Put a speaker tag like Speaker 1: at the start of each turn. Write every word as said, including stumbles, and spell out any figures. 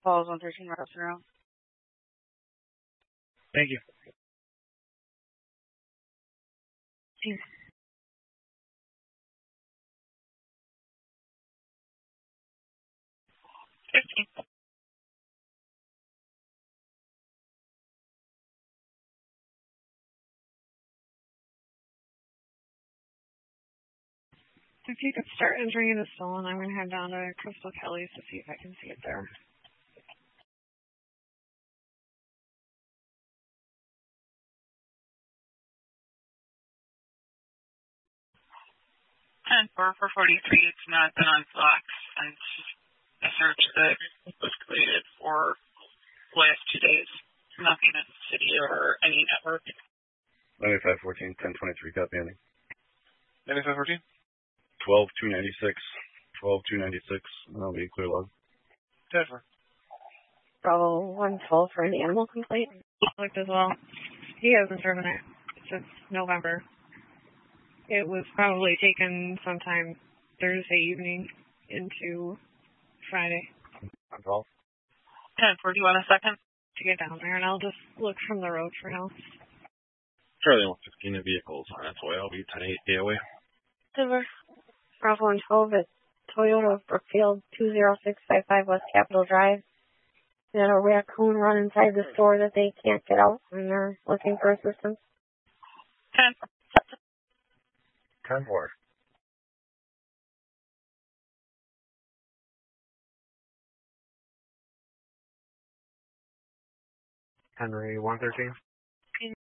Speaker 1: Falls one thirteen Routes around.
Speaker 2: Thank you.
Speaker 1: Thanks.
Speaker 3: fifteen.
Speaker 1: If you could start entering into Stolen, I'm going to head down to Crystal Kelly's to see if I can see it there.
Speaker 3: ten four for forty-three, it's not been on Fox since the search that was completed for the last two days. Nothing in the city or any network.
Speaker 4: ninety-five fourteen, ten twenty-three, copy ending.
Speaker 2: ninety-five fourteen?
Speaker 4: twelve two ninety-six, twelve two ninety-six, and I'll be clear log.
Speaker 2: Denver.
Speaker 1: Bravo one twelve for an animal complaint. Looked as well. He hasn't driven it since November. It was probably taken sometime Thursday evening into Friday.
Speaker 2: On twelve.
Speaker 3: ten four, do you want a second?
Speaker 1: To get down there, and I'll just look from the road for now.
Speaker 5: Charlie one fifteen, the vehicle's on its way. I'll be ten eight A O A.
Speaker 1: Denver. Bravo one twelve at Toyota Brookfield two zero six five five West Capitol Drive. They had a raccoon run inside the store that they can't get out, and they're looking for assistance.
Speaker 3: ten.
Speaker 2: ten four. Henry one thirteen.